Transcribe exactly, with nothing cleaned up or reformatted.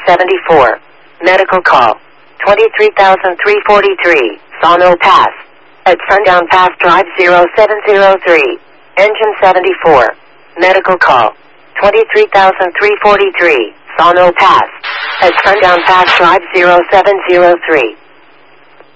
seventy-four. Medical call. twenty-three thousand three hundred forty-three. Sawmill Pass. At Sundown Pass Drive zero seven zero three. Engine seventy-four. Medical call. twenty-three thousand three hundred forty-three. Sawmill Pass. At Sundown Pass Drive zero seven zero three.